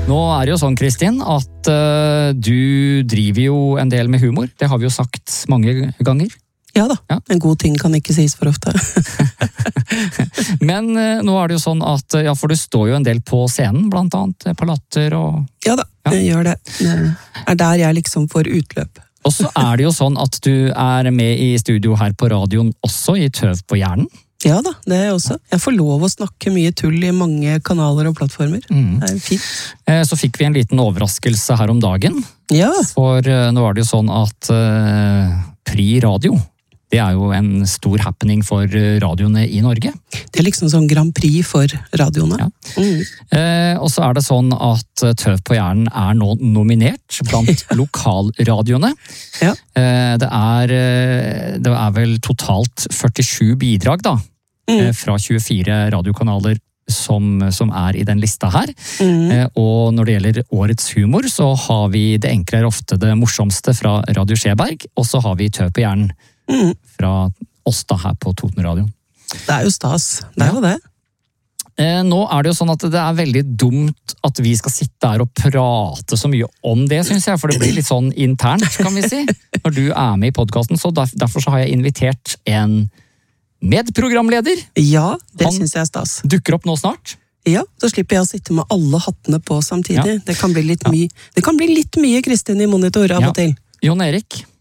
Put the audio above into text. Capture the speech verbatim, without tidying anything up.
Nå er det jo sånn, Kristin, at uh, du driver jo en del med humor. Det har vi jo sagt mange ganger. Ja da, ja. En god ting kan ikke sies for ofte. Men uh, nå er det jo sånn at, ja, for du står jo en del på scenen, blant annet på Latter og... Ja da, ja. Jeg gjør det. Det er der jeg liksom får utløp. Og så er det jo sånn at du er med i studio her på radioen også, i Tøv på hjernen. Ja da, det er jeg også. Jeg får lov å snakke mye tull i mange kanaler og plattformer. Mm. Det er fint. Så fikk vi en liten overraskelse her om dagen. Ja. For nå er det jo sånn at uh, Pri Radio, det er jo en stor happening for radioene i Norge. Det er liksom sånn Grand Prix for radioene. Ja. Mm. Eh, og så er det sånn at Tøv på hjernen er nå nominert blant ja. lokalradioene. Ja. Eh, det, er, det er vel totalt førtisju bidrag da, mm. fra tjuefire radiokanaler som, som er i den lista her. Mm. Eh, og når det gjelder årets humor, så har vi Det enkle er ofte det morsomste fra Radio Skjeberg, og så har vi Tøv på hjernen Mm. fra oss da her på Toten Radio. Det er jo stas, det er jo det. Eh, nå er det jo sånn at det er veldig dumt at vi skal sitte her og prate så mye om det, synes jeg, for det blir litt sånn internt, kan vi si, når du er med i podcasten, så der, derfor så har jeg invitert en medprogramleder. Ja, det Han synes jeg er stas. Dukker opp nå snart. Ja, så slipper jeg å sitte med alle hattene på samtidig. Ja. Det kan bli litt, ja. mye, det kan bli litt mye Kristin i monitor av ja. og til. Jon Erik.